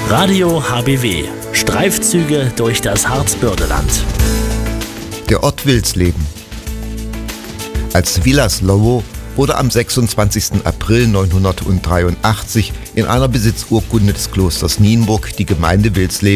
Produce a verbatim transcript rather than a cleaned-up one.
Radio H B W. Streifzüge durch das Harzbördeland. Der Ort Wilsleben. Als Villersloh wurde am sechsundzwanzigsten April neunhundertdreiundachtzig in einer Besitzurkunde des Klosters Nienburg die Gemeinde Wilsleben